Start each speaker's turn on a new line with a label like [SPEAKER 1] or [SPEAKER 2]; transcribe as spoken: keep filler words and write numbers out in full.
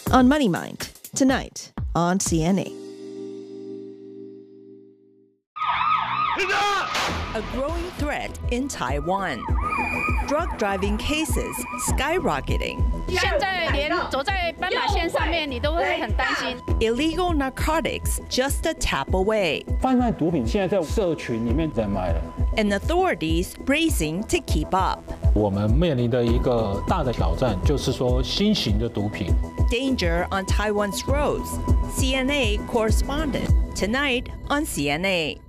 [SPEAKER 1] on Money Mind, tonight on C N A.
[SPEAKER 2] A growing threat in Taiwan. Drug driving cases skyrocketing.
[SPEAKER 3] 现在连走在斑马线上面，你都会很担心。
[SPEAKER 2] Illegal narcotics just a tap away.
[SPEAKER 4] 贩卖毒品现在在社群里面在卖了。
[SPEAKER 2] And authorities racing to keep up.
[SPEAKER 4] 我们面临的一个大的挑战就是说新型的毒品。
[SPEAKER 2] Danger on Taiwan's roads. C N A correspondent tonight on C N A.